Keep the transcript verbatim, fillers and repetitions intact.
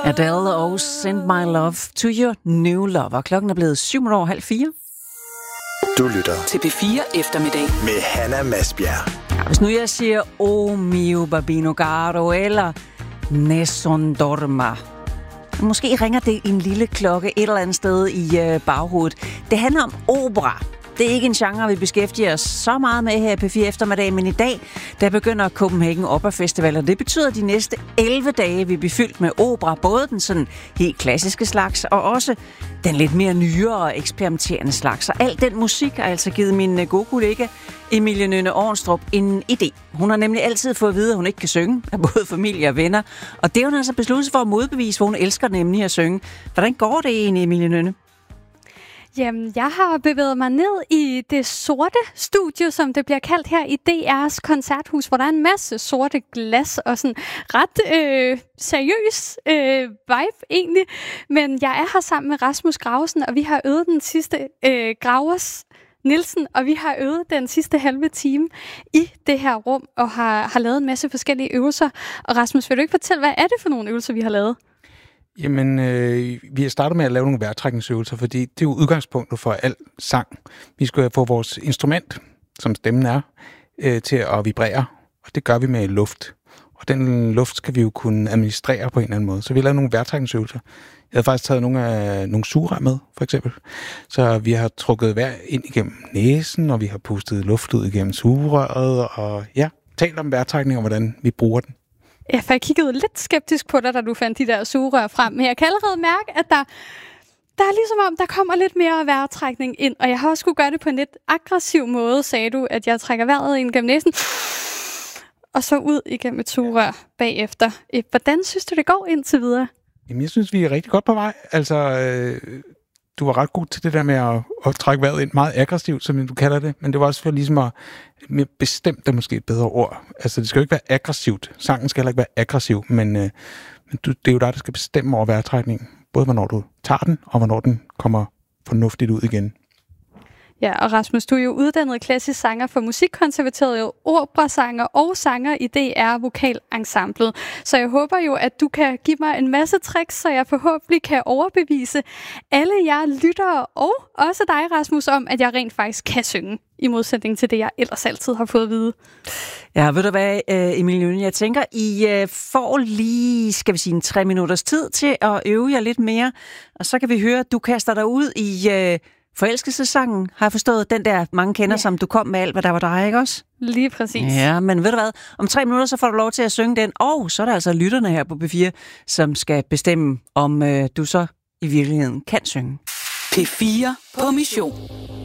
Adele og Send My Love to Your New Lover. Klokken er blevet syv over halv fire. Du lytter til P fire eftermiddag med Hanna Masbjerg. Ja, hvis nu jeg siger O mio babino caro eller Nessun dorma, måske ringer det en lille klokke et eller andet sted i øh, baghovedet. Det handler om opera. Det er ikke en genre, vi beskæftiger os så meget med her i P fire eftermiddag, men i dag, der begynder Copenhagen Opera Festival, og det betyder, at de næste elleve dage vil blive fyldt med opera, både den sådan helt klassiske slags, og også den lidt mere nyere og eksperimenterende slags. Og al den musik har altså givet min gode kollega Emilie Nynne Ornstrup en idé. Hun har nemlig altid fået at vide, at hun ikke kan synge af både familie og venner, og det er hun altså besluttet for at modbevise, for hun elsker nemlig at synge. Hvordan går det egentlig, Emilie Nynne? Jamen, jeg har bevæget mig ned i det sorte studie, som det bliver kaldt her i D R's koncerthus, hvor der er en masse sorte glas og sådan ret øh, seriøs øh, vibe egentlig. Men jeg er her sammen med Rasmus Gravesen, og vi har øvet den sidste øh, Gravers Nielsen, og vi har øvet den sidste halve time i det her rum, og har, har lavet en masse forskellige øvelser. Og Rasmus, vil du ikke fortælle, hvad er det for nogle øvelser, vi har lavet? Jamen, øh, vi har startet med at lave nogle vejrtrækningsøvelser, fordi det er jo udgangspunktet for al sang. Vi skal få vores instrument, som stemmen er, øh, til at vibrere, og det gør vi med luft. Og den luft skal vi jo kunne administrere på en eller anden måde. Så vi har lavet nogle vejrtrækningsøvelser. Jeg havde faktisk taget nogle, af, nogle sugerør med, for eksempel. Så vi har trukket vejr ind igennem næsen, og vi har pustet luft ud igennem sugerøret, og ja, talt om vejrtrækning og hvordan vi bruger den. Ja, for jeg kiggede lidt skeptisk på dig, da du fandt de der sugerør frem. Men jeg kan allerede mærke, at der, der er ligesom om, der kommer lidt mere vejrtrækning ind. Og jeg har også skulle gøre det på en lidt aggressiv måde, sagde du, at jeg trækker vejret ind gennem næsen. Og så ud igennem et sugerør bagefter. Hvordan synes du, det går indtil videre? Jamen, jeg synes, vi er rigtig godt på vej. Altså, øh, du var ret god til det der med at, at trække vejret ind meget aggressivt, som du kalder det. Men det var også for ligesom at mere bestemt er måske et bedre ord. Altså, det skal jo ikke være aggressivt. Sangen skal heller ikke være aggressiv, men, øh, men du, det er jo dig, der skal bestemme over vejrtrækningen. Både hvornår du tager den, og hvornår den kommer fornuftigt ud igen. Ja, og Rasmus, du er jo uddannet klassisk sanger for Musikkonservatoriet, operasanger og sanger i D R Vokalensemblet. Så jeg håber jo, at du kan give mig en masse tricks, så jeg forhåbentlig kan overbevise alle jer lyttere, og også dig, Rasmus, om, at jeg rent faktisk kan synge, i modsætning til det, jeg ellers altid har fået at vide. Ja, ved du hvad, Emilie Nynne, jeg tænker, I får lige, skal vi sige, en tre minutters tid til at øve jer lidt mere, og så kan vi høre, at du kaster dig ud i forelskelsesangen, har jeg forstået, den der mange kender, ja, som du kom med alt, hvad der var dig, ikke også? Lige præcis. Ja, men ved du hvad, om tre minutter, så får du lov til at synge den, og så er der altså lytterne her på P fire, som skal bestemme, om øh, du så i virkeligheden kan synge. P fire på mission.